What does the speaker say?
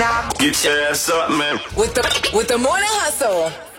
Get your ass up, man. With the morning hustle.